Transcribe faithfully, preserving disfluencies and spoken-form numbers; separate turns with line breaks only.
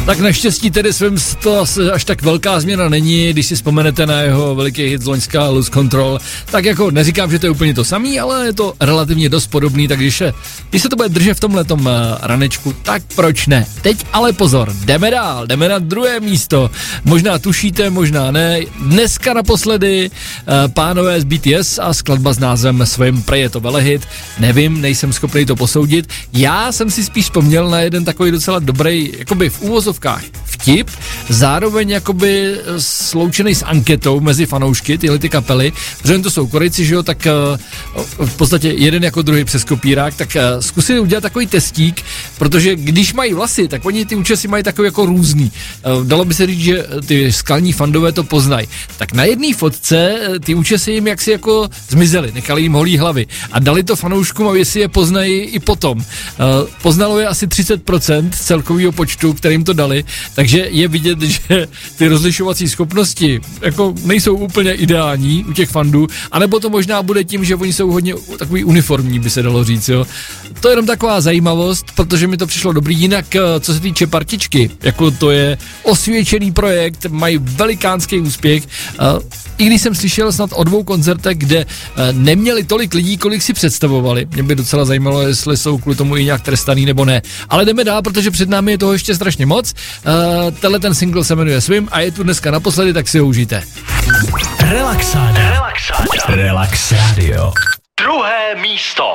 Tak naštěstí tedy svým to až tak velká změna není, když si vzpomenete na jeho veliký hit z loňska Lose Control, tak jako neříkám, že to je úplně to samý, ale je to relativně dost podobný, takže když se, když se to bude držet v tomhletom uh, ranečku, tak proč ne? Teď ale pozor, jdeme dál, jdeme na druhé místo, možná tušíte, možná ne, dneska naposledy uh, pánové z B T S a skladba s názvem svým prej je to velehit, nevím, nejsem schopný to posoudit, já jsem si spíš vzpomněl na jeden takový docela dobrý, jakoby v úvozovkách vtip, zároveň jakoby sloučený s anketou mezi fanoušky, tyhle ty kapely, protože to jsou Korejci, že jo, tak uh, v podstatě jeden jako druhý přes kopírák, tak uh, zkusili udělat takový testík, protože když mají vlasy, tak oni ty účesy mají takový jako různý. Uh, dalo by se říct, že ty skalní fandové to poznají. Tak na jedné fotce ty účesy jim jaksi jako zmizely, nechali jim holí hlavy a dali to fanouškům, aby si je poznají i potom. Uh, poznalo je asi třicet procent celkového počtu, kterým to dali, takže je vidět, že ty rozlišovací schopnosti jako nejsou úplně ideální u těch fandů, anebo to možná bude tím, že oni jsou hodně takový uniformní, by se dalo říct, jo. To je jenom taková zajímavost, protože mi to přišlo dobrý. Jinak, co se týče partičky, jako to je osvědčený projekt, mají velikánský úspěch. I když jsem slyšel snad o dvou koncertech, kde neměli tolik lidí, kolik si představovali. Mě by docela zajímalo, jestli jsou kvůli tomu i nějak trestaný nebo ne. Ale jdeme dál, protože před námi je toho ještě strašně moc. Tenhle ten single se jmenuje Swim a je tu dneska naposledy, tak si ho užijte.
Relaxáda. Relaxáda. Relax Radio. Druhé místo.